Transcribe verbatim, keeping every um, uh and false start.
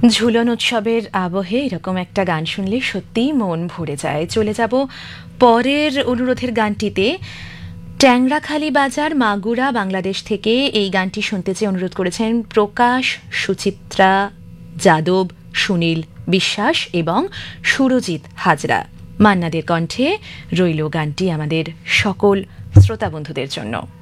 ঝুলন উৎসবের আবহে এরকম একটা গান শুনলে সত্যিই মন ভরে যায়। চলে যাব পরের অনুরোধের গানটিতে। ট্যাংরাখালি বাজার মাগুরা বাংলাদেশ থেকে এই গানটি শুনতে চেয়ে অনুরোধ করেছেন প্রকাশ, সুচিত্রা যাদব, সুনীল বিশ্বাস এবং সুরজিৎ হাজরা। মান্নাদের কণ্ঠে রইল গানটি আমাদের সকল শ্রোতা বন্ধুদের জন্য।